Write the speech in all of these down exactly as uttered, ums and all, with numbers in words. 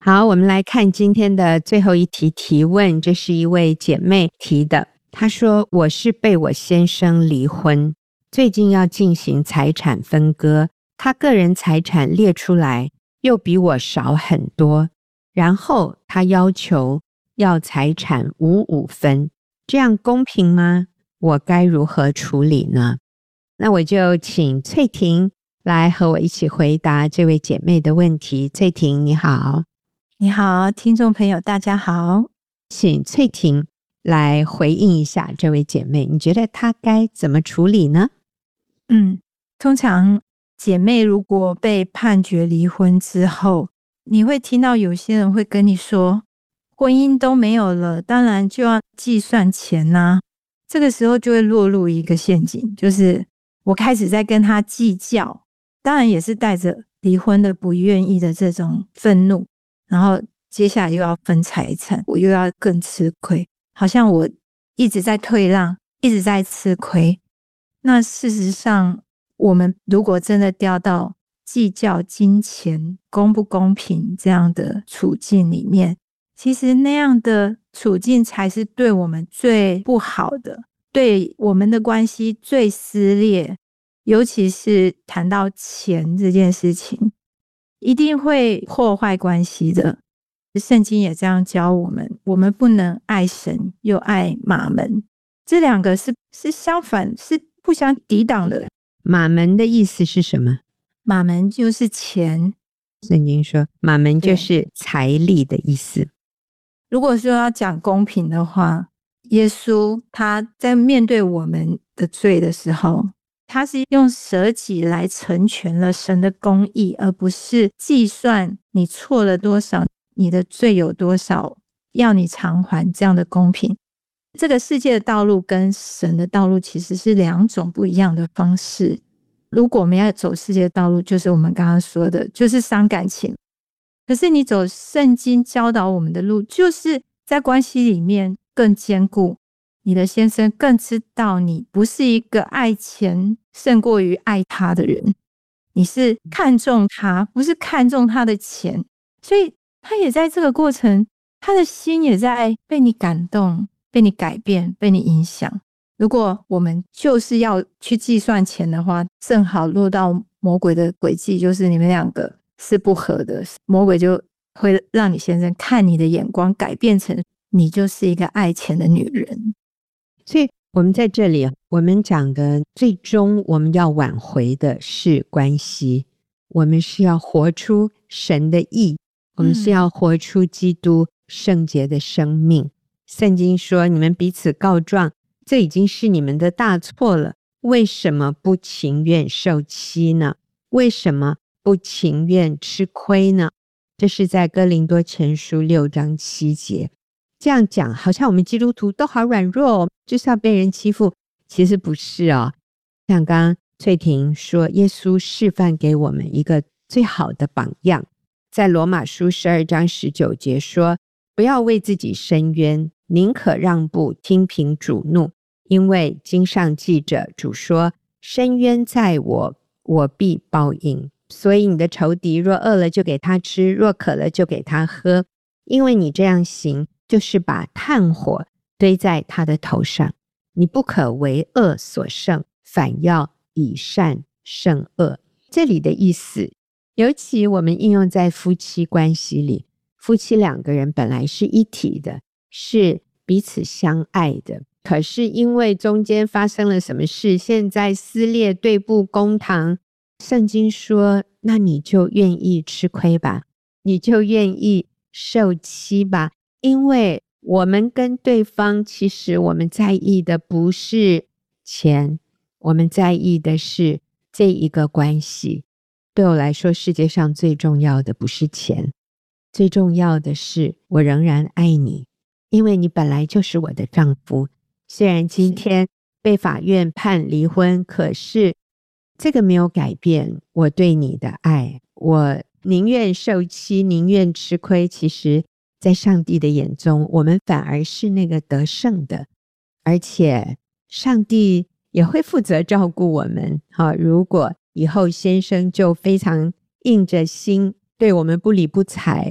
好，我们来看今天的最后一题提问，这是一位姐妹提的。她说，我是被我先生离婚，最近要进行财产分割，他个人财产列出来又比我少很多，然后他要求要财产五五分，这样公平吗？我该如何处理呢？那我就请翠婷来和我一起回答这位姐妹的问题。翠婷你好。 你好，听众朋友大家好。 请翠婷来回应一下这位姐妹，你觉得她该怎么处理呢？ 嗯，通常姐妹如果被判决离婚之后，你会听到有些人会跟你说，婚姻都没有了，当然就要计算钱啊。这个时候就会落入一个陷阱，就是我开始在跟他计较，当然也是带着离婚的不愿意的这种愤怒，然后接下来又要分财产，我又要更吃亏，好像我一直在退让，一直在吃亏。那事实上，我们如果真的掉到计较金钱公不公平这样的处境里面，其实那样的处境才是对我们最不好的，对我们的关系最撕裂。尤其是谈到钱这件事情，一定会破坏关系的。圣经也这样教我们，我们不能爱神又爱马门，这两个是是相反，是互相抵挡的。 马门的意思是什么？ 马门就是钱， 圣经说马门就是财力的意思。 如果说要讲公平的话，耶稣他在面对我们的罪的时候，他是用舍己来成全了神的公义，而不是计算你错了多少，你的罪有多少，要你偿还这样的公平。这个世界的道路跟神的道路其实是两种不一样的方式。如果我们要走世界的道路，就是我们刚刚说的，就是伤感情。可是你走圣经教导我们的路，就是在关系里面更坚固，你的先生更知道你不是一个爱钱胜过于爱他的人，你是看重他，不是看重他的钱。所以他也在这个过程，他的心也在被你感动，被你改变，被你影响。如果我们就是要去计算钱的话，正好落到魔鬼的诡计，就是你们两个是不合的，魔鬼就会让你先生看你的眼光改变成你就是一个爱钱的女人。 所以我们在这里，我们讲的最终我们要挽回的是关系，我们是要活出神的义，我们是要活出基督圣洁的生命。嗯、圣经说你们彼此告状，这已经是你们的大错了，为什么不情愿受欺呢？为什么不情愿吃亏呢？这是在哥林多前书六章七节。这样讲好像我们基督徒都好软弱哦，就是要被人欺负，其实不是哦。像刚刚翠婷说，耶稣示范给我们一个最好的榜样，在罗马书十二章十九节说，不要为自己伸冤，宁可让步，听凭主怒，因为经上记着，主说，伸冤在我，我必报应。所以你的仇敌若饿了就给他吃，若渴了就给他喝，因为你这样行，就是把炭火堆在他的头上。你不可为恶所胜，反要以善胜恶。这里的意思，尤其我们应用在夫妻关系里，夫妻两个人本来是一体的，是彼此相爱的，可是因为中间发生了什么事，现在撕裂，对簿公堂。圣经说，那你就愿意吃亏吧，你就愿意受欺吧，因为我们跟对方，其实我们在意的不是钱，我们在意的是这一个关系。对我来说，世界上最重要的不是钱，最重要的是我仍然爱你，因为你本来就是我的丈夫。虽然今天被法院判离婚，可是这个没有改变我对你的爱。我宁愿受欺，宁愿吃亏，其实在上帝的眼中，我们反而是那个得胜的，而且上帝也会负责照顾我们。好，如果以后先生就非常硬着心对我们不理不睬，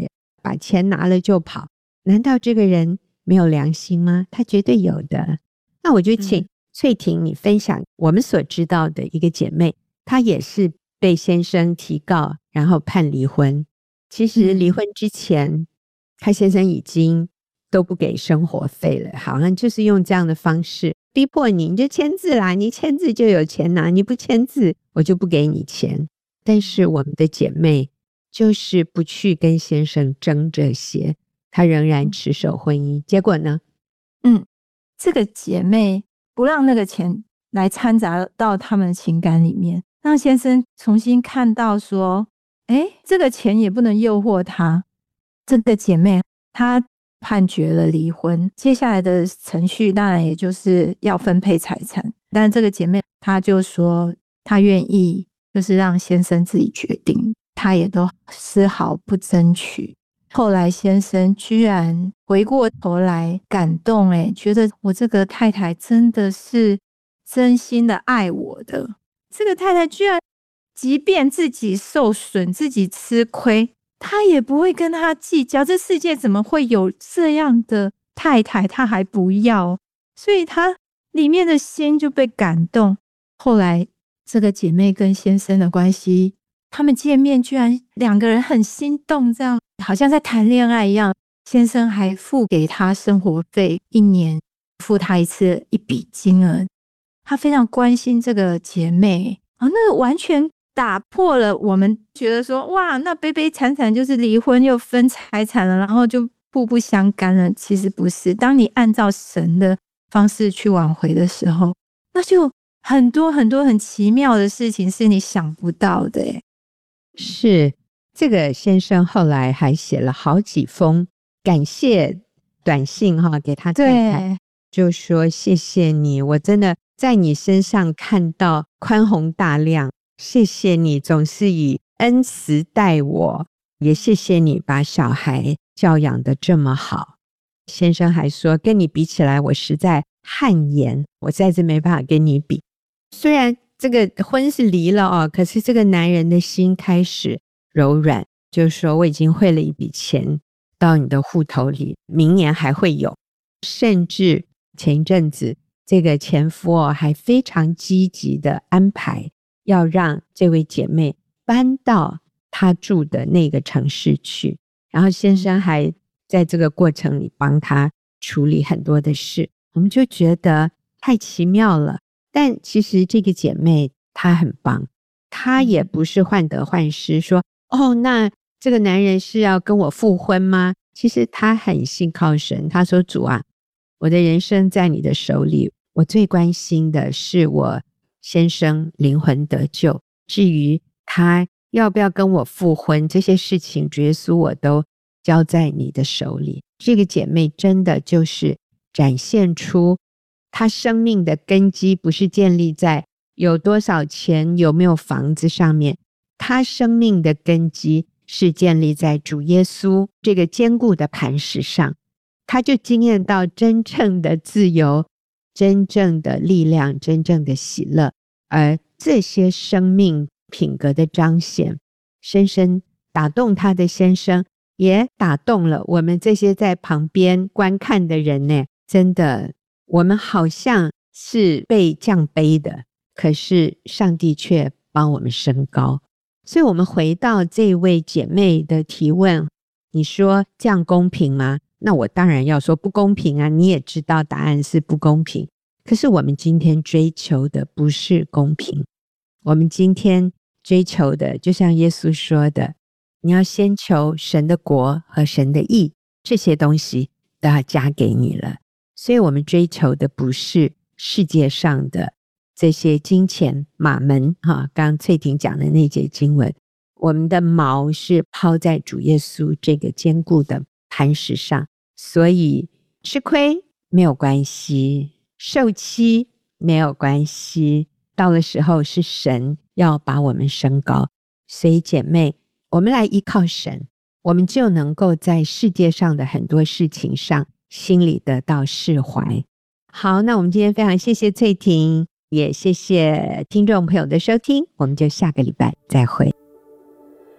把钱拿了就跑，难道这个人没有良心吗？他绝对有的。那我就请、嗯、翠婷你分享我们所知道的一个姐妹，她也是被先生提告然后判离婚，其实离婚之前她、嗯、先生已经都不给生活费了，好像就是用这样的方式逼迫你，你就签字啦，你签字就有钱拿，你不签字我就不给你钱。但是我们的姐妹就是不去跟先生争这些，她仍然持守婚姻，结果呢嗯，这个姐妹不让那个钱来掺杂到他们的情感里面，让先生重新看到说诶，这个钱也不能诱惑他。这个姐妹她判决了离婚，接下来的程序当然也就是要分配财产，但这个姐妹她就说她愿意就是让先生自己决定，她也都丝毫不争取。后来先生居然回过头来感动，诶，觉得我这个太太真的是真心的爱我的，这个太太居然即便自己受损自己吃亏，他也不会跟他计较，这世界怎么会有这样的太太，他还不要，所以他里面的心就被感动。后来这个姐妹跟先生的关系，他们见面居然两个人很心动，这样好像在谈恋爱一样，先生还付给他生活费，一年付他一次一笔金额，他非常关心这个姐妹啊，那个完全打破了我们觉得说哇，那悲悲惨惨就是离婚又分财产了，然后就互不相干了。其实不是，当你按照神的方式去挽回的时候，那就很多很多很奇妙的事情是你想不到的耶。 是，这个先生后来还写了好几封感谢短信哈给他太太，就说谢谢你，我真的在你身上看到宽宏大量，谢谢你总是以恩慈待我，也谢谢你把小孩教养得这么好。先生还说跟你比起来我实在汗颜，我在这没办法跟你比。虽然这个婚是离了哦，可是这个男人的心开始柔软，就是说我已经汇了一笔钱到你的户头里，明年还会有。甚至前一阵子这个前夫哦还非常积极的安排要让这位姐妹搬到她住的那个城市去，然后先生还在这个过程里帮她处理很多的事，我们就觉得太奇妙了。但其实这个姐妹她很棒，她也不是患得患失说哦，那这个男人是要跟我复婚吗？其实她很信靠神，她说主啊，我的人生在你的手里，我最关心的是我先生灵魂得救，至于他要不要跟我复婚，这些事情主耶稣我都交在你的手里。这个姐妹真的就是展现出她生命的根基不是建立在有多少钱有没有房子上面，她生命的根基是建立在主耶稣这个坚固的磐石上，她就经验到真正的自由，真正的力量，真正的喜乐。而这些生命品格的彰显深深打动她的先生，也打动了我们这些在旁边观看的人呢。真的，我们好像是被降卑的，可是上帝却帮我们升高。所以我们回到这位姐妹的提问，你说这样公平吗？那我当然要说不公平啊，你也知道答案是不公平。可是我们今天追求的不是公平，我们今天追求的就像耶稣说的，你要先求神的国和神的义，这些东西都要加给你了。所以我们追求的不是世界上的这些金钱马门哈，刚刚翠婷讲的那节经文，我们的锚是抛在主耶稣这个坚固的磐石上。所以吃亏没有关系，受欺没有关系，到了时候是神要把我们升高。所以姐妹，我们来依靠神，我们就能够在世界上的很多事情上心里得到释怀。好，那我们今天非常谢谢翠婷，也谢谢听众朋友的收听，我们就下个礼拜再会。